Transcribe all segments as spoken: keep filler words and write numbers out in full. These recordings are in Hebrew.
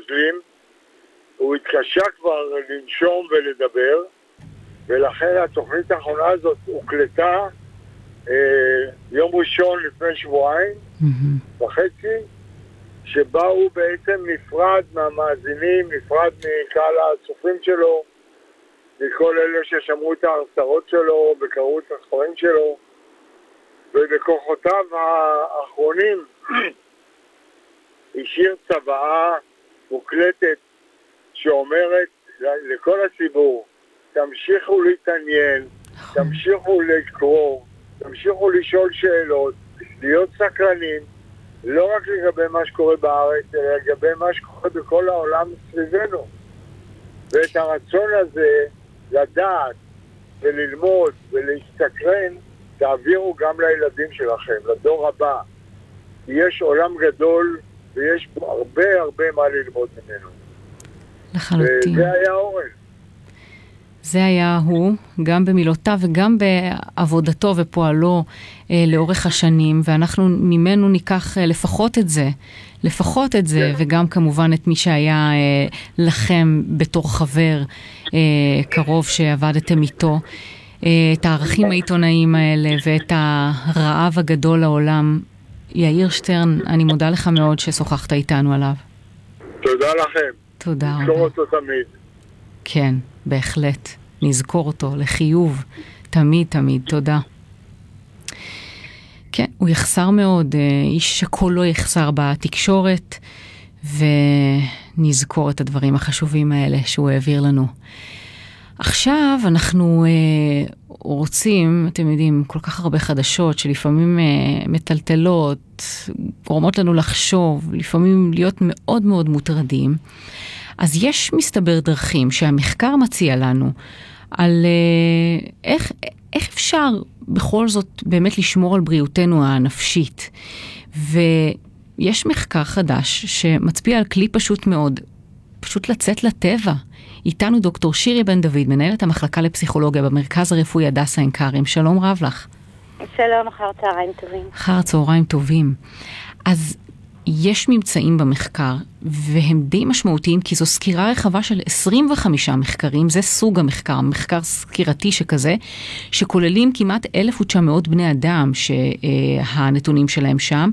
המגדלים, הוא התקשה כבר לנשום ולדבר, ולכן התוכנית האחרונה הזאת הוקלטה אה, יום ראשון לפני שבועיים mm-hmm. וחצי, שבה הוא בעצם נפרד מהמאזינים, נפרד מקהל הצופים שלו, מכל אלה ששמעו את ההרצאות שלו וקראו את הספרים שלו, ובכוחותיו האחרונים השאיר צוואה מוקלטת שאומרת לכל הציבור, תמשיכו להתעניין, תמשיכו לקרוא, תמשיכו לשאול שאלות, להיות סקרנים, לא רק לגבי מה שקורה בארץ, אלא לגבי מה שקורה בכל העולם סביבנו. ואת הרצון הזה לדעת וללמוד ולהסתקרן, תעבירו גם לילדים שלכם, לדור הבא. יש עולם גדול ויש פה הרבה הרבה מה ללמוד ממנו. לחלוטין. וזה היה אורן. זה היה הוא, גם במילותיו וגם בעבודתו ופועלו אה, לאורך השנים, ואנחנו ממנו ניקח אה, לפחות את זה, לפחות את זה, כן. וגם כמובן את מי שהיה אה, לכם בתור חבר אה, קרוב שעבדתם איתו, אה, את הערכים העיתונאיים האלה ואת הרעב הגדול לעולם. יאיר שטרן, אני מודה לך מאוד ששוחחת איתנו עליו. תודה לכם. תודה רבה. נזכור אותו תמיד. כן, בהחלט. נזכור אותו לחיוב. תמיד, תמיד. תודה. כן, הוא יחסר מאוד. איש שקולו יחסר בתקשורת, ונזכור את הדברים החשובים האלה שהוא העביר לנו. עכשיו אנחנו אה, רוצים, אתם יודעים, כל כך הרבה חדשות שלפעמים אה, מטלטלות, גורמות לנו לחשוב, לפעמים להיות מאוד מאוד מוטרדים. אז יש מסתבר דרכים שהמחקר מציע לנו על אה, איך, איך אפשר בכל זאת באמת לשמור על בריאותנו הנפשית. ויש מחקר חדש שמצביע על כלי פשוט מאוד, פשוט לצאת לטבע. איתנו דוקטור שירי בן דוד, מנהלת המחלקה לפסיכולוגיה במרכז הרפואי הדסה עין כרם. שלום רב לך. שלום, אחר צהריים טובים. אחר צהריים טובים. אז יש ממצאים במחקר, והם די משמעותיים, כי זו סקירה רחבה של עשרים וחמישה מחקרים, זה סוג המחקר, מחקר סקירתי שכזה, שכוללים כמעט אלף ותשע מאות בני אדם שהנתונים שלהם שם,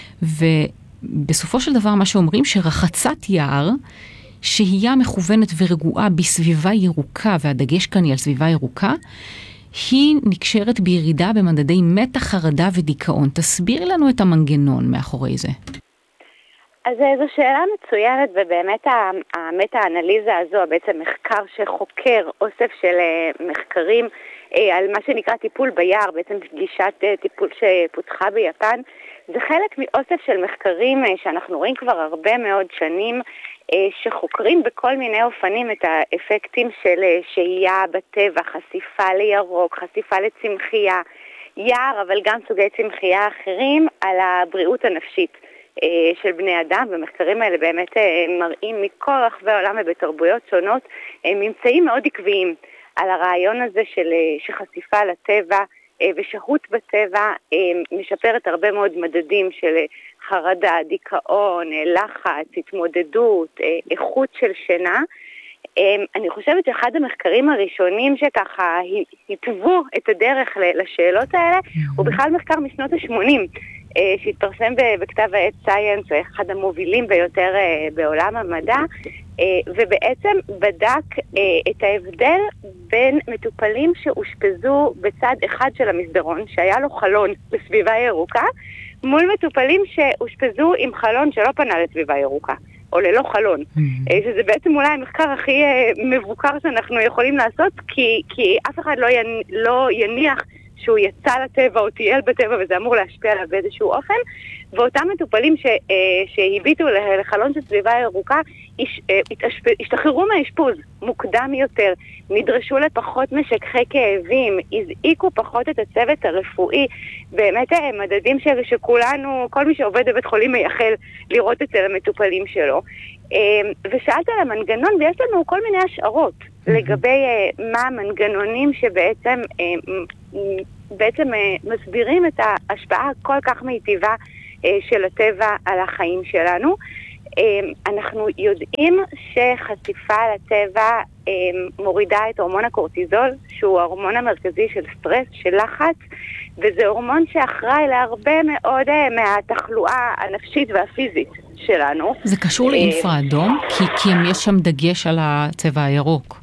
ובסופו של דבר מה שאומרים שרחצת יער, שהייה מכוונת ורגועה בסביבה ירוקה, והדגש כאן היא על סביבה ירוקה, היא נקשרת בירידה במדדי מתח, חרדה ודיכאון. תסביר לנו את המנגנון מאחורי זה. אז זו שאלה מצוינת, ובאמת המטה-אנליזה הזו, בעצם מחקר שחוקר אוסף של מחקרים על מה שנקרא טיפול ביער, בעצם גישת טיפול שפותחה ביפן, זה חלק מאוסף של מחקרים שאנחנו רואים כבר הרבה מאוד שנים, שחוקרים בכל מיני אופנים את האפקטים של שהייה בטבע, חשיפה לירוק, חשיפה לצמחייה, יער, אבל גם סוגי צמחייה אחרים, על הבריאות הנפשית של בני אדם. ומחקרים האלה באמת מראים מכל רחבי העולם ובתרבויות שונות ממצאים מאוד עקביים על הרעיון הזה של שחשיפה לטבע ושהות בטבע משפרת הרבה מאוד מדדים של חרדה, דיכאון, לחץ, התמודדות, איכות של שינה. אני חושבת שאחד המחקרים הראשונים שככה התוו את הדרך לשאלות האלה, הוא בכלל מחקר משנות ה-שמונים, שהתפרסם בכתב העת סייאנס, אחד המובילים ביותר בעולם המדע, ובעצם בדק את ההבדל בין מטופלים שאושפזו בצד אחד של המסדרון, שהיה לו חלון בסביבה ירוקה, מול מטופלים שאושפזו עם חלון שלא פנה לסביבה ירוקה, או ללא חלון. Mm-hmm. שזה בעצם אולי המחקר הכי מבוקר שאנחנו יכולים לעשות, כי, כי אף אחד לא, ינ, לא יניח שהוא יצא לטבע או טייל בטבע, וזה אמור להשפיע עליו באיזשהו אופן. ואותם מטופלים ש, שהביטו לחלון של סביבה ירוקה, השתחררו מהאשפוז מוקדם יותר, נדרשו לפחות משככי כאבים, הזעיקו פחות את הצוות הרפואי, באמת מדדים ש, שכולנו, כל מי שעובד בבית חולים מייחל לראות אצל המטופלים שלו. ושאלת על המנגנון, ויש לנו כל מיני השערות לגבי מה המנגנונים שבעצם בעצם מסבירים את ההשפעה כל כך מיטיבה של הטבע על החיים שלנו. אנחנו יודעים שחשיפה לטבע מורידה את הורמון הקורטיזול, שהוא ההורמון המרכזי של סטרס, של לחץ, וזה הורמון שאחראי להרבה מאוד מהתחלואה הנפשית והפיזית שלנו. זה קשור לאינפרה אדום? כי, כי יש שם דגש על הצבע הירוק.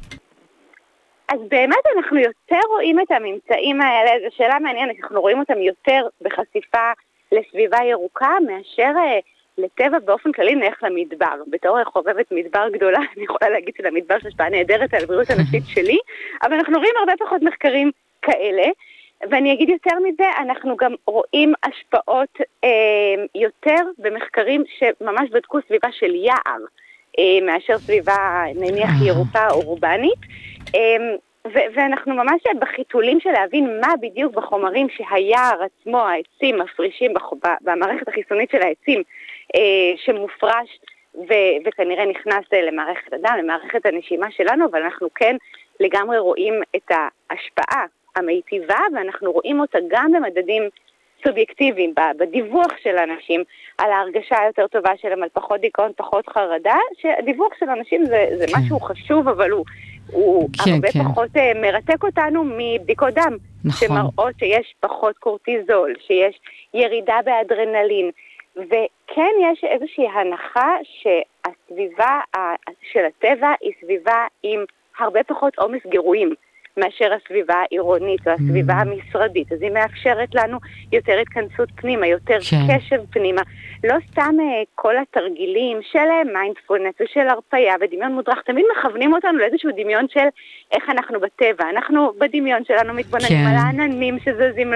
אז באמת אנחנו יותר רואים את הממצאים האלה, זו שאלה מעניינת, אנחנו רואים אותם יותר בחשיפה לסביבה ירוקה, מאשר לטבע באופן כללי נלך למדבר. בתור חובבת מדבר גדולה, אני יכולה להגיד שלמדבר יש השפעה נהדרת על הבריאות הנפשית שלי, אבל אנחנו רואים הרבה פחות מחקרים כאלה, ואני אגיד יותר מזה, אנחנו גם רואים השפעות אה, יותר במחקרים שממש בדקו סביבה של יער, אה, מאשר סביבה נניח ירוקה או אורבנית, אה, ו- ואנחנו ממש בחיתולים של להבין מה בדיוק בחומרים שהיער עצמו, העצים מפרישים בח- במערכת החיסונית של העצים, אה, שמופרש ו- וכנראה נכנס למערכת הדם, למערכת הנשימה שלנו, אבל אנחנו כן לגמרי רואים את ההשפעה המיטיבה, ואנחנו רואים אותה גם במדדים סובייקטיביים, בדיווח של אנשים, על ההרגשה היותר טובה שלהם, על פחות דיכאון, פחות חרדה, שהדיווח של אנשים זה, זה כן. משהו חשוב, אבל הוא, הוא כן, הרבה כן. פחות uh, מרתק אותנו מבדיקות דם, נכון. שמראות שיש פחות קורטיזול, שיש ירידה באדרנלין, וכן יש איזושהי הנחה שהסביבה של הטבע היא סביבה עם הרבה פחות עומס גירויים, מאשר הסביבה העירונית או הסביבה המשרדית. אז היא מאפשרת לנו יותר התכנסות פנימה, יותר כן. קשב פנימה. לא סתם כל התרגילים של מיינדפולנס ושל הרפאיה ודמיון מודרך, תמיד מכוונים אותנו לאיזשהו דמיון של איך אנחנו בטבע. אנחנו בדמיון שלנו מתבוננים כן. על העננים שזזים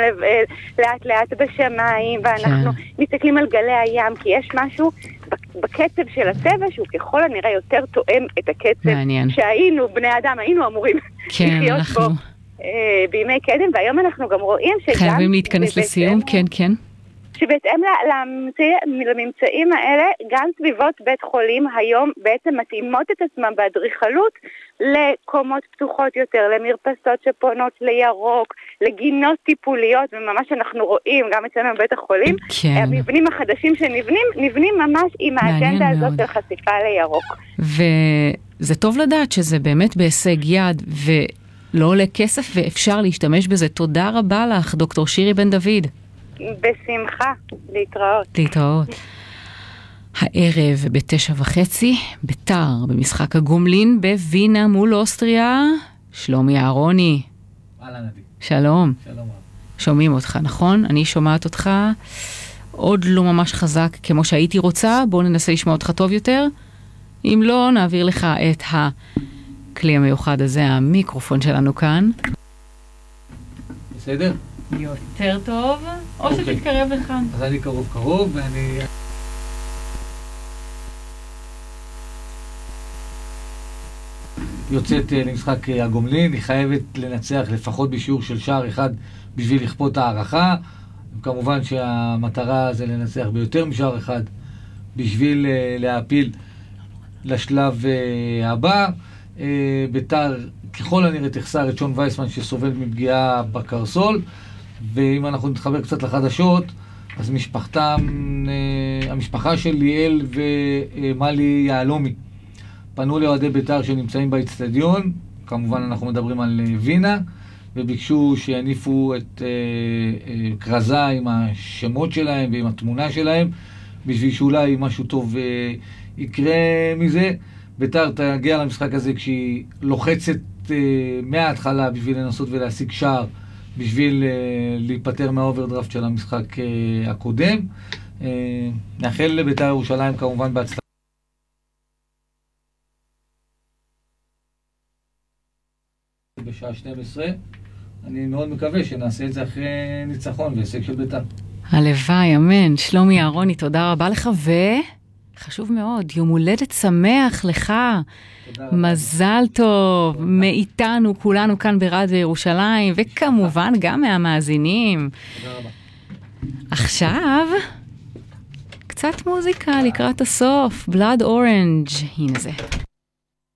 לאט לאט בשמיים, ואנחנו כן. מסתכלים על גלי הים, כי יש משהו בקצב של הטבע שהוא ככל הנראה יותר תואם את הקצב מעניין. שהיינו, בני אדם, היינו אמורים כן, לחיות אנחנו... בו אה, בימי קדם, והיום אנחנו גם רואים שגם... חייבים להתכנס לסיום, כן, כן. שבהתאם לממצאים, לממצאים האלה, גם סביבות בית חולים היום בעצם מתאימות את עצמם באדריכלות לקומות פתוחות יותר, למרפסות שפונות לירוק, לגינות טיפוליות, וממש אנחנו רואים גם אצלנו בבית החולים, כן. המבנים החדשים שנבנים, נבנים ממש עם האג'נדה הזאת של חשיפה לירוק. וזה טוב לדעת שזה באמת בהישג יד, ולא עולה כסף ואפשר להשתמש בזה. תודה רבה לך, דוקטור שירי בן דוד. בשמחה, להתראות. להתראות. הערב בתשע וחצי, ביתר במשחק הגומלין בווינה מול אוסטריה, שלומי אהרוני. אהלן עדי. שלום. שלום. שומעים אותך, נכון? אני שומעת אותך עוד לא ממש חזק כמו שהייתי רוצה, בואו ננסה לשמוע אותך טוב יותר. אם לא, נעביר לך את הכלי המיוחד הזה, המיקרופון שלנו כאן. בסדר? יותר טוב, או שתתקרב לכאן. אז אני קרוב קרוב, ואני... יוצאת למשחק הגומלין, היא חייבת לנצח לפחות בשיעור של שער אחד בשביל לכפות הערכה. כמובן שהמטרה זה לנצח ביותר משער אחד בשביל להעפיל לשלב הבא. ביתר ככל הנראה תחסר את שון וייסמן שסובל מפגיעה בקרסול, ואם אנחנו נתחבר קצת לחדשות, אז משפחתם, המשפחה של ליאל ומלי יעלומי פנו לאוהדי ביתר שנמצאים באצטדיון, כמובן אנחנו מדברים על וינה, וביקשו שיניפו את כרזה עם השמות שלהם ועם התמונה שלהם, בשביל שאולי משהו טוב יקרה מזה. ביתר תגיע למשחק הזה כשהיא לוחצת מההתחלה בשביל לנסות ולהשיג שער, בשביל להיפטר מהאוברדרפט של המשחק הקודם. נאחל לביתר ירושלים כמובן בהצלחה. בשעה שתים עשרה. אני מאוד מקווה שנעשה את זה אחרי ניצחון והישג של ביתר. הלוואי, אמן. שלומי אהרוני, תודה רבה לך, וחשוב מאוד, יום הולדת שמח לך. מזל טוב, מאיתנו, כולנו כאן ברדיו ירושלים, וכמובן גם מהמאזינים. תודה רבה. עכשיו, קצת מוזיקה לקראת הסוף, Blood Orange, הנה זה.